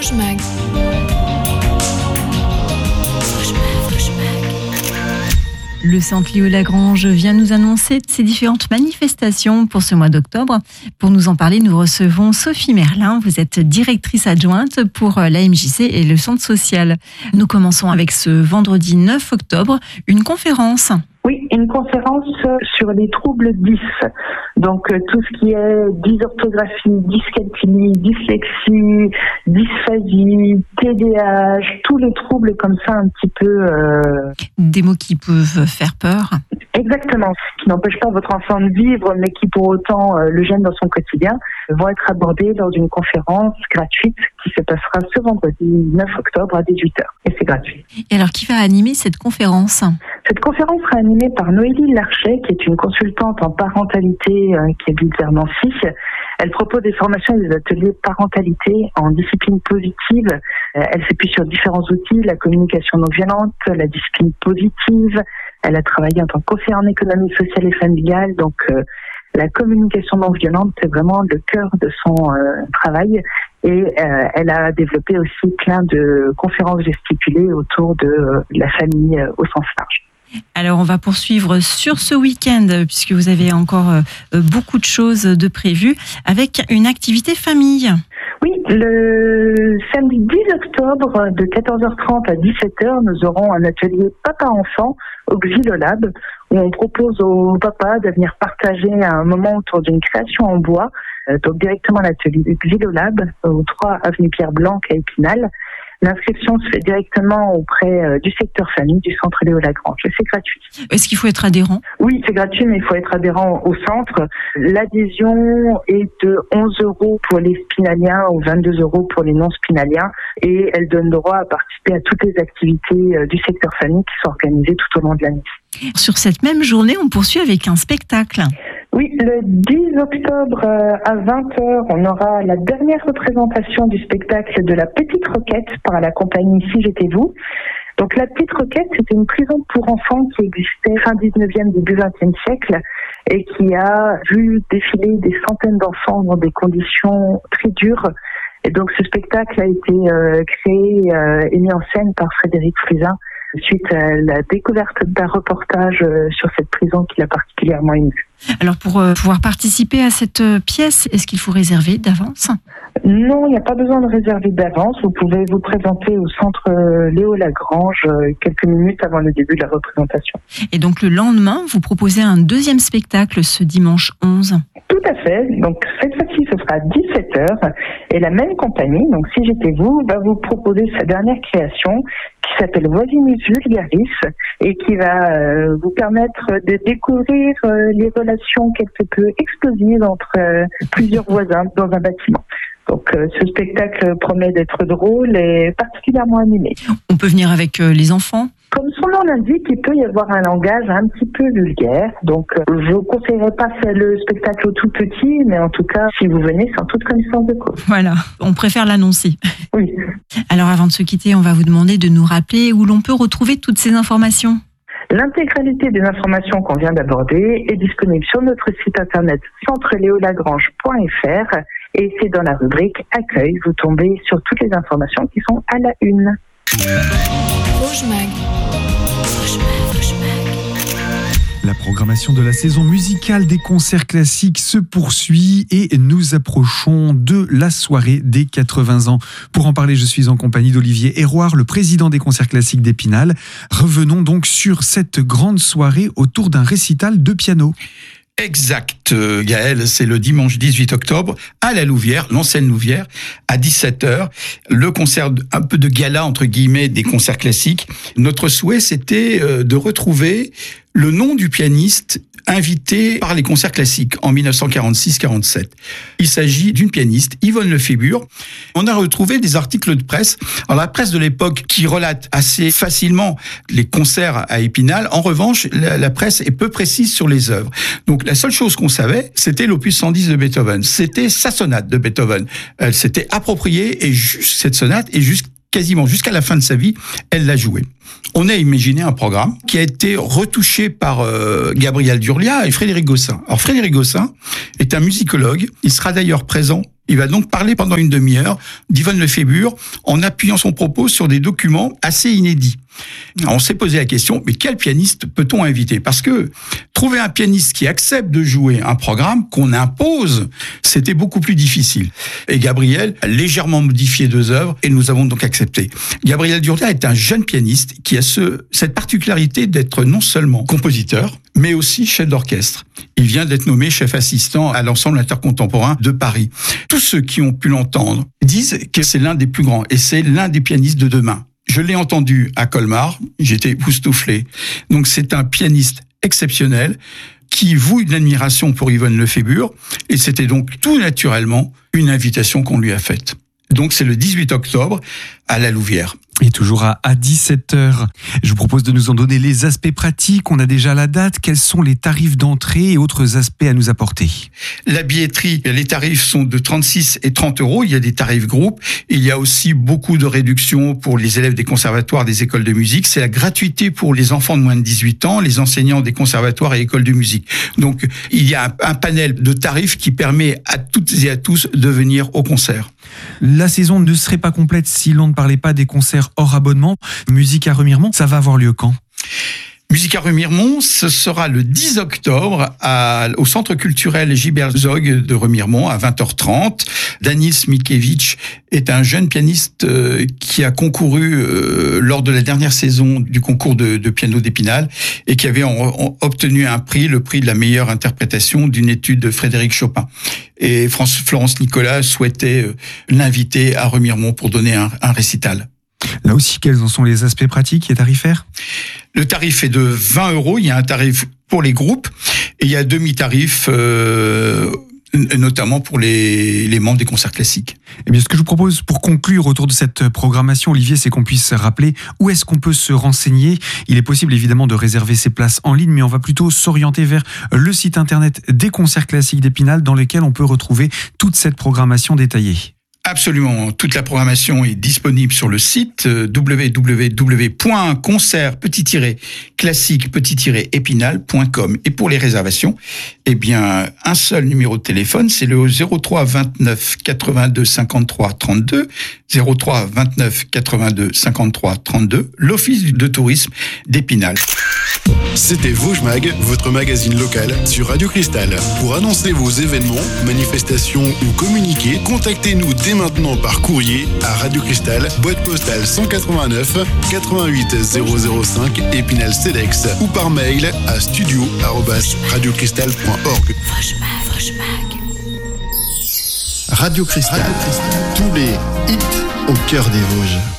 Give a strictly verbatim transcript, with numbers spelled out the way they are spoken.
Rouge Mag. Le Centre Léo Lagrange vient nous annoncer ses différentes manifestations pour ce mois d'octobre. Pour nous en parler, nous recevons Sophie Merlin. Vous êtes directrice adjointe pour l'A M J C et le Centre social. Nous commençons avec ce vendredi neuf octobre, une conférence. Oui, une conférence sur les troubles dys. Donc, euh, tout ce qui est dysorthographie, dyscalculie, dyslexie, dysphasie, T D A H, tous les troubles comme ça un petit peu... Euh... Des mots qui peuvent faire peur. Exactement, ce qui n'empêche pas votre enfant de vivre, mais qui pour autant euh, le gêne dans son quotidien, vont être abordés lors d'une conférence gratuite qui se passera ce vendredi neuf octobre à dix-huit heures. Et c'est gratuit. Et alors, qui va animer cette conférence ? Cette conférence sera animée par Noélie Larchet, qui est une consultante en parentalité euh, qui habite vers Nancy. Elle propose des formations et des ateliers parentalité en discipline positive. Euh, elle s'appuie sur différents outils, la communication non violente, la discipline positive. Elle a travaillé en tant que conseillère en économie sociale et familiale. Donc, euh, la communication non violente, c'est vraiment le cœur de son euh, travail. Et euh, elle a développé aussi plein de conférences gesticulées autour de euh, la famille euh, au sens large. Alors, on va poursuivre sur ce week-end, puisque vous avez encore euh, beaucoup de choses de prévues, avec une activité famille. Oui, le samedi dix octobre, de quatorze heures trente à dix-sept heures, nous aurons un atelier papa-enfant au Xylolab, où on propose aux papas de venir partager un moment autour d'une création en bois, euh, donc directement à l'atelier Xylolab, au trois avenue Pierre Blanc à Épinal. L'inscription se fait directement auprès euh, du secteur famille du Centre Léo Lagrange. C'est gratuit. Est-ce qu'il faut être adhérent ? Oui, c'est gratuit, mais il faut être adhérent au centre. L'adhésion est de onze euros pour les spinaliens ou vingt-deux euros pour les non-spinaliens. Et elle donne droit à participer à toutes les activités euh, du secteur famille qui sont organisées tout au long de l'année. Sur cette même journée, on poursuit avec un spectacle. Oui, le dix octobre à vingt heures, on aura la dernière représentation du spectacle de La Petite Roquette par la compagnie Si j'étais vous. Donc La Petite Roquette, c'était une prison pour enfants qui existait fin dix-neuvième, début vingtième siècle et qui a vu défiler des centaines d'enfants dans des conditions très dures. Et donc ce spectacle a été euh, créé euh, et mis en scène par Frédéric Flusin suite à la découverte d'un reportage euh, sur cette prison qui l'a particulièrement ému. Alors pour euh, pouvoir participer à cette euh, pièce, est-ce qu'il faut réserver d'avance ? Non, il n'y a pas besoin de réserver d'avance. Vous pouvez vous présenter au Centre euh, Léo Lagrange euh, quelques minutes avant le début de la représentation. Et donc le lendemain, vous proposez un deuxième spectacle ce dimanche onze. Tout à fait. Donc cette fois-ci, ce sera à dix-sept heures. Et la même compagnie, donc Si j'étais vous, va vous proposer sa dernière création qui s'appelle Voisinus Vulgaris et qui va euh, vous permettre de découvrir euh, les relations quelque peu explosives entre euh, plusieurs voisins dans un bâtiment. Donc euh, ce spectacle promet d'être drôle et particulièrement animé. On peut venir avec euh, les enfants ? Comme son nom l'indique, il peut y avoir un langage un petit peu vulgaire. Donc, euh, je ne conseillerais pas faire le spectacle au tout petit, mais en tout cas, si vous venez, c'est en toute connaissance de cause. Voilà, on préfère l'annoncer. Oui. Alors, avant de se quitter, on va vous demander de nous rappeler où l'on peut retrouver toutes ces informations. L'intégralité des informations qu'on vient d'aborder est disponible sur notre site internet centre léo lagrange point f r et c'est dans la rubrique Accueil. Vous tombez sur toutes les informations qui sont à la une. Rouge Mag. Rouge Mag. Rouge Mag. La programmation de la saison musicale des concerts classiques se poursuit et nous approchons de la soirée des quatre-vingts ans. Pour en parler, je suis en compagnie d'Olivier Héroard, le président des concerts classiques d'Épinal. Revenons donc sur cette grande soirée autour d'un récital de piano. Exact, Gaël, c'est le dimanche dix-huit octobre à la Louvière, l'ancienne Louvière, à dix-sept heures. Le concert, un peu de gala, entre guillemets, des concerts classiques. Notre souhait, c'était de retrouver le nom du pianiste invité par les concerts classiques en dix-neuf cent quarante-six quarante-sept. Il s'agit d'une pianiste, Yvonne Lefébure. On a retrouvé des articles de presse. Alors la presse de l'époque qui relate assez facilement les concerts à Épinal. En revanche, la, la presse est peu précise sur les œuvres. Donc la seule chose qu'on savait, c'était l'opus cent dix de Beethoven. C'était sa sonate de Beethoven. Elle s'était appropriée et juste cette sonate et juste quasiment jusqu'à la fin de sa vie, elle l'a joué. On a imaginé un programme qui a été retouché par euh, Gabriel Durlia et Frédéric Gossin. Alors Frédéric Gossin est un musicologue, il sera d'ailleurs présent Il va donc parler pendant une demi-heure d'Yvonne Lefébure en appuyant son propos sur des documents assez inédits. Alors on s'est posé la question, mais quel pianiste peut-on inviter? Parce que trouver un pianiste qui accepte de jouer un programme qu'on impose, c'était beaucoup plus difficile. Et Gabriel a légèrement modifié deux œuvres et nous avons donc accepté. Gabriel Durda est un jeune pianiste qui a ce, cette particularité d'être non seulement compositeur, mais aussi chef d'orchestre. Il vient d'être nommé chef assistant à l'Ensemble intercontemporain de Paris. Tous ceux qui ont pu l'entendre disent que c'est l'un des plus grands et c'est l'un des pianistes de demain. Je l'ai entendu à Colmar, j'étais époustouflé. Donc c'est un pianiste exceptionnel qui voue une admiration pour Yvonne Lefébure et c'était donc tout naturellement une invitation qu'on lui a faite. Donc c'est le dix-huit octobre à la Louvière. Et toujours à, à dix-sept heures. Je vous propose de nous en donner les aspects pratiques. On a déjà la date. Quels sont les tarifs d'entrée et autres aspects à nous apporter? La billetterie, les tarifs sont de trente-six et trente euros. Il y a des tarifs groupes. Il y a aussi beaucoup de réductions pour les élèves des conservatoires, des écoles de musique. C'est la gratuité pour les enfants de moins de dix-huit ans, les enseignants des conservatoires et écoles de musique. Donc, il y a un, un panel de tarifs qui permet à toutes et à tous de venir au concert. La saison ne serait pas complète si l'on ne parlait pas des concerts hors abonnement. Musique à Remiremont, ça va avoir lieu quand? Musique à Remiremont, ce sera le dix octobre à, au Centre culturel Gilbert Zog de Remiremont à vingt heures trente. Danis Milkevich est un jeune pianiste euh, qui a concouru euh, lors de la dernière saison du concours de, de piano d'Épinal et qui avait en, en, obtenu un prix, le prix de la meilleure interprétation d'une étude de Frédéric Chopin. Et France, Florence Nicolas souhaitait euh, l'inviter à Remiremont pour donner un, un récital. Là aussi, quels en sont les aspects pratiques et tarifaires? Le tarif est de vingt euros. Il y a un tarif pour les groupes et il y a un demi-tarif, euh, notamment pour les, les membres des concerts classiques. Eh bien, ce que je vous propose pour conclure autour de cette programmation, Olivier, c'est qu'on puisse rappeler où est-ce qu'on peut se renseigner. Il est possible évidemment de réserver ses places en ligne, mais on va plutôt s'orienter vers le site internet des concerts classiques d'Épinal dans lequel on peut retrouver toute cette programmation détaillée. Absolument. Toute la programmation est disponible sur le site w w w point concert classique épinal point com. Et pour les réservations, eh bien, un seul numéro de téléphone, c'est le zéro trois vingt-neuf quatre-vingt-deux cinquante-trois trente-deux, zéro trois vingt-neuf quatre-vingt-deux cinquante-trois trente-deux, l'Office de tourisme d'Épinal. C'était Vosges Mag, votre magazine local sur Radio Cristal. Pour annoncer vos événements, manifestations ou communiquer, contactez-nous dès maintenant par courrier à Radio Cristal, boîte postale cent quatre-vingt-neuf quatre-vingt-huit zéro zéro cinq Épinal Cedex ou par mail à studio arobase radio cristal point org. Radio Cristal, tous les hits au cœur des Vosges.